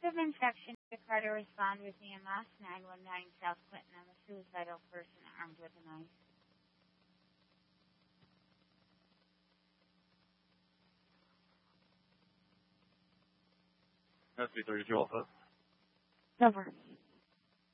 of infection, Jakarta respond with EMS 919 South Clinton. I'm a suicidal person armed with a knife. SB32 Alpha. Over.